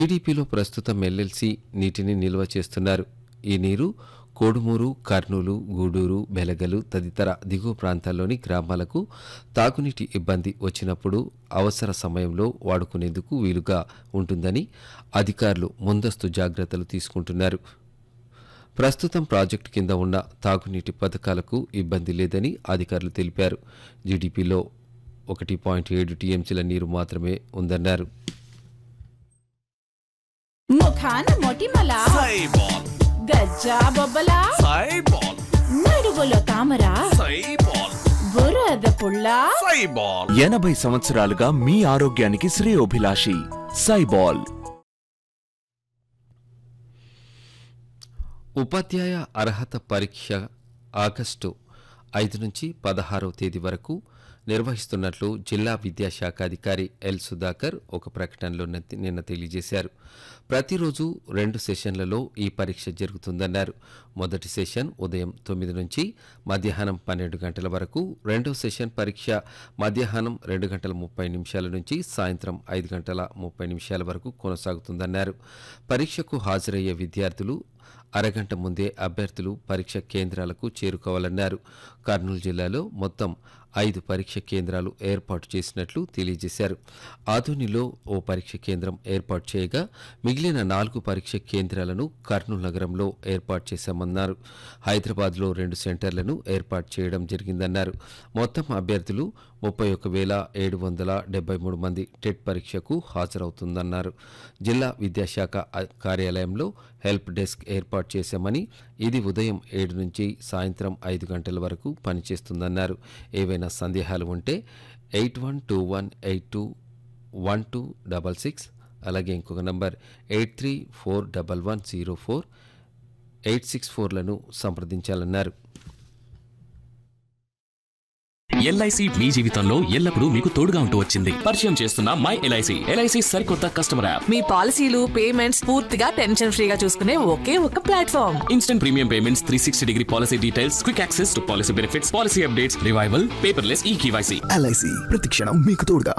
టీడీపీలో ప్రస్తుతం ఎల్ఎల్సీ నీటిని నిల్వ చేస్తున్నారు. ఈ నీరు కోడుమూరు, కర్నూలు, గూడూరు, బెలగలు తదితర దిగువ ప్రాంతాల్లోని గ్రామాలకు తాగునీటి ఇబ్బంది వచ్చినప్పుడు అవసర సమయంలో వాడుకునేందుకు వీలుగా ఉంటుందని అధికారులు ముందస్తు జాగ్రత్తలు తీసుకుంటున్నారు. ప్రస్తుతం ప్రాజెక్టు కింద ఉన్న తాగునీటి పథకాలకు ఇబ్బంది లేదని అధికారులు తెలిపారు. జీడీపీలో 1.7 టీఎంసీల నీరు మాత్రమే ఉందన్నారు. ముఖాన మొటిమల సైబాల్ గజ్జా బొబ్బల సైబాల్ నడువులో తామర సైబాల్ బురద పుల్ల సైబాల్ 80 సంవత్సరాలుగా మీ ఆరోగ్యానికి శ్రేయోభిలాషి సైబాల్. ఉపాధ్యాయ అర్హత పరీక్ష ఆగస్టు 5 నుంచి 16వ తేదీ వరకు నిర్వహిస్తున్నట్లు జిల్లా విద్యాశాఖ అధికారి ఎల్ సుధాకర్ ఒక ప్రకటనలో నిన్న తెలియజేశారు. ప్రతిరోజు 2 సెషన్లలో ఈ పరీక్ష జరుగుతుందన్నారు. మొదటి సెషన్ ఉదయం 9 నుంచి మధ్యాహ్నం 12 గంటల వరకు, రెండో సెషన్ పరీక్ష మధ్యాహ్నం 2 గంటల 30 నిమిషాల నుంచి సాయంత్రం 5 గంటల 30 నిమిషాల వరకు కొనసాగుతుందన్నారు. పరీక్షకు హాజరయ్యే విద్యార్థులు అరగంట ముందే అభ్యర్థులు పరీక్ష కేంద్రాలకు చేరుకోవాలన్నారు. కర్నూలు జిల్లాలో మొత్తం 5 పరీక్ష కేంద్రాలు ఏర్పాటు చేసినట్లు తెలియజేశారు. ఆదోనిలో ఓ పరీక్ష కేంద్రం ఏర్పాటు చేయగా మిగిలిన 4 పరీక్ష కేంద్రాలను కర్నూలు నగరంలో ఏర్పాటు చేశామన్నారు. హైదరాబాద్లో 2 సెంటర్లను ఏర్పాటు చేయడం జరిగిందన్నారు. మొత్తం అభ్యర్థులు 31,773 మంది టెట్ పరీక్షకు హాజరవుతుందన్నారు. జిల్లా విద్యాశాఖ కార్యాలయంలో హెల్ప్ డెస్క్ ఏర్పాటు చేశామని, ఇది ఉదయం 7 నుంచి సాయంత్రం 5 గంటల వరకు పనిచేస్తుందన్నారు. ఏవైనా సందేహాలు ఉంటే 8121821266, అలాగే ఇంకొక నంబర్ 8341104864లను సంప్రదించాలన్నారు. ఎల్ఐసి మీ జీవితంలో ఎల్లప్పుడూ మీకు తోడుగా ఉంటూ వచ్చింది. పరిచయం చేస్తున్న మై ఎల్ఐసి. ఎల్ఐసి సరికొత్త కస్టమర్ యాప్. మీ పాలసీలు పేమెంట్స్ పూర్తిగా టెన్షన్ ఫ్రీగా చూసుకునే ఒకే ఒక platform. Instant premium payments, 360-degree policy details, quick access to policy benefits, policy updates, revival, paperless eKYC. LIC ప్రతిక్షణం మీకు తోడుగా.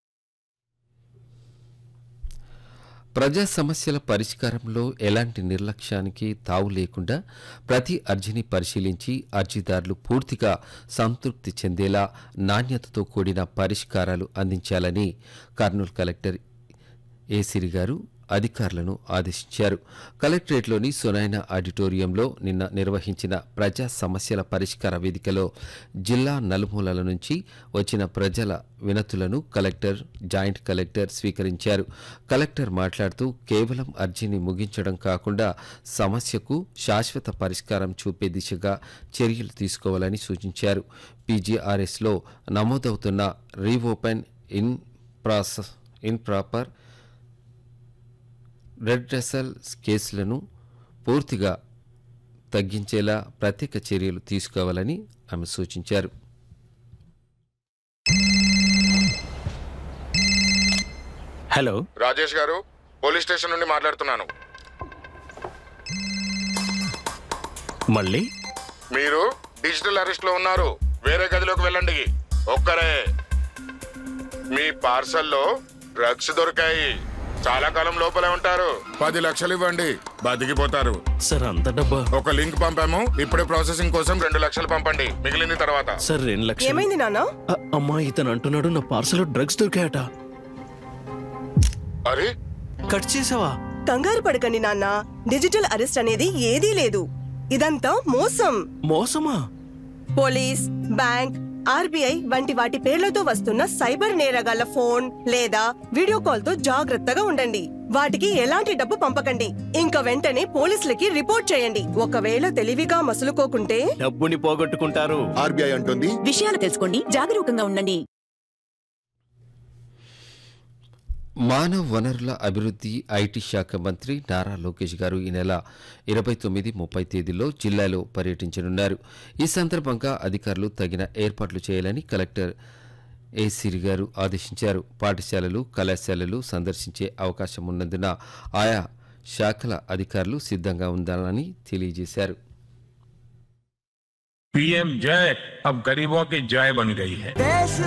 ప్రజా సమస్యల పరిష్కారంలో ఎలాంటి నిర్లక్ష్యానికి తావు లేకుండా ప్రతి అర్జీని పరిశీలించి అర్జీదారులు పూర్తిగా సంతృప్తి చెందేలా నాణ్యతతో కూడిన పరిష్కారాలు అందించాలని కర్నూలు కలెక్టర్ ఏ సిరి గారు అధికారులను ఆదేశించారు. కలెక్టరేట్లోని సునైన ఆడిటోరియంలో నిన్న నిర్వహించిన ప్రజా సమస్యల పరిష్కార వేదికలో జిల్లా నలుమూలల నుంచి వచ్చిన ప్రజల వినతులను కలెక్టర్, జాయింట్ కలెక్టర్ స్వీకరించారు. కలెక్టర్ మాట్లాడుతూ కేవలం అర్జీని ముగించడం కాకుండా సమస్యకు శాశ్వత పరిష్కారం చూపే దిశగా చర్యలు తీసుకోవాలని సూచించారు. పీజీఆర్ఎస్లో నమోదవుతున్న రీఓపెన్ ఇన్ ప్రాపర్ రెడ్రెసల్ కేసులను పూర్తిగా తగ్గించేలా ప్రత్యేక చర్యలు తీసుకోవాలని ఆమె సూచించారు. హలో రాజేష్ గారు, పోలీస్ స్టేషన్ నుండి మాట్లాడుతున్నాను. మళ్ళీ మీరు డిజిటల్ అరెస్ట్ లో ఉన్నారు. వేరే గదిలోకి వెళ్ళండి. ఒక్కరే. మీ పార్సల్లో డ్రగ్స్ దొరికాయి. చాలా కాలం లోపలే ఉంటారు. 10 లక్షలు ఇవ్వండి, బతికిపోతారు. సార్ అంత డబ్బా? ఒక లింక్ పంపాము, ఇప్పుడే ప్రాసెసింగ్ కోసం 2 లక్షలు పంపండి, మిగిలింది తర్వాత. సార్ 2 లక్షలు. ఏమైంది నాన్న? అమ్మా, ఇతను అంటున్నాడు నా పార్సల్ డ్రగ్స్ దొరికాయట. అరే, కట్ చేసావా? కంగారు పడకండి నాన్న, డిజిటల్ అరెస్ట్ అనేది ఏదీ లేదు. ఇదంతా మోసం. మోసమా? పోలీస్, బ్యాంక్, ఆర్బీఐ వంటి వాటి పేర్లతో వస్తున్న సైబర్ నేరగాళ్ల ఫోన్ లేదా వీడియో కాల్ తో జాగ్రత్తగా ఉండండి. వాటికి ఎలాంటి డబ్బు పంపకండి. ఇంకా వెంటనే పోలీసులకి రిపోర్ట్ చేయండి. ఒకవేళ తెలివిగా మసులుకోకుంటే డబ్బుని పోగొట్టుకుంటారు. ఆర్బీఐ అంటుంది. విషయాలు తెలుసుకోండి, జాగరూకంగా ఉండండి. మానవ వనరుల అభివృద్ధి ఐటీ శాఖ మంత్రి నారా లోకేష్ గారు ఈ నెల 29, 30 తేదీల్లో జిల్లాలో పర్యటించనున్నారు. ఈ సందర్భంగా అధికారులు తగిన ఏర్పాట్లు చేయాలని కలెక్టర్ ఏ సిరి గారు ఆదేశించారు. పాఠశాలలు, కళాశాలలు సందర్శించే అవకాశం ఉన్నందున ఆయా శాఖల అధికారులు సిద్ధంగా ఉండాలని తెలియజేశారు. पीएम जय अब गरीबों की जय बन गई है.